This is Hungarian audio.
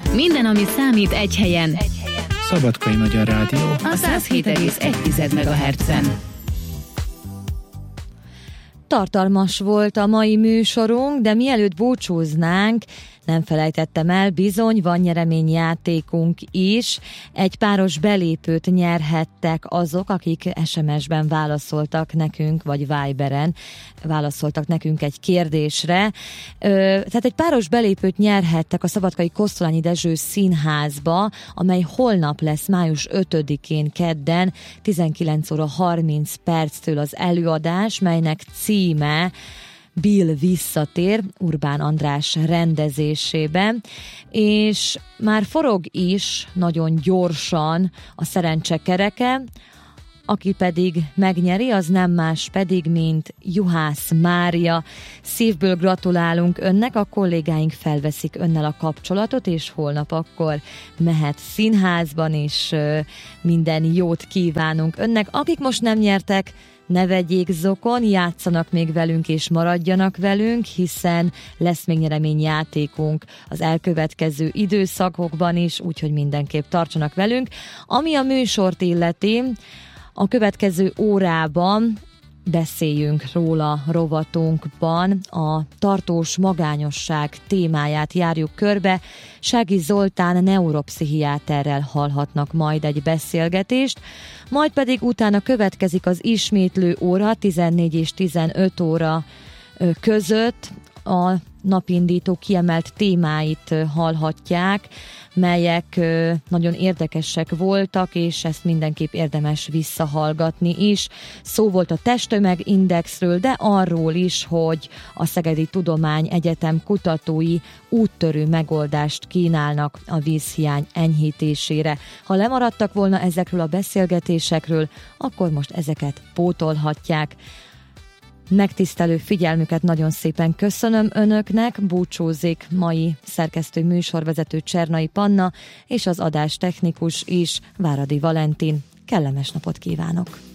Minden, ami számít, egy helyen. Szabadkai Magyar Rádió. A 107,1 MHz-en. Tartalmas volt a mai műsorunk, de mielőtt búcsúznánk, nem felejtettem el, bizony van nyereményjátékunk is. Egy páros belépőt nyerhettek azok, akik SMS-ben válaszoltak nekünk, vagy Viberen válaszoltak nekünk egy kérdésre. Tehát egy páros belépőt nyerhettek a Szabadkai Kosztolányi Dezső Színházba, amely holnap lesz, május 5-én kedden, 19 óra 30 perctől az előadás, melynek címe Bill visszatér, Urbán András rendezésében, és már forog is nagyon gyorsan a szerencsekereke, aki pedig megnyeri, az nem más pedig, mint Juhász Mária. Szívből gratulálunk önnek, a kollégáink felveszik önnel a kapcsolatot, és holnap akkor mehet színházban, és minden jót kívánunk önnek. Akik most nem nyertek, ne vegyék zokon, játszanak még velünk és maradjanak velünk, hiszen lesz még nyereményjátékunk az elkövetkező időszakokban is, úgyhogy mindenképp tartsanak velünk. Ami a műsort illeti, a következő órában beszéljünk róla rovatunkban, a tartós magányosság témáját járjuk körbe. Sági Zoltán neuropszichiáterrel hallhatnak majd egy beszélgetést, majd pedig utána következik az ismétlő óra 14 és 15 óra között. A napindító kiemelt témáit hallhatják, melyek nagyon érdekesek voltak, és ezt mindenképp érdemes visszahallgatni is. Szó volt a testtömegindexről, de arról is, hogy a Szegedi Tudományegyetem kutatói úttörő megoldást kínálnak a vízhiány enyhítésére. Ha lemaradtak volna ezekről a beszélgetésekről, akkor most ezeket pótolhatják. Megtisztelő figyelmüket nagyon szépen köszönöm önöknek, búcsúzik mai szerkesztő műsorvezető Csernai Panna, és az adás technikus is, Váradi Valentin. Kellemes napot kívánok!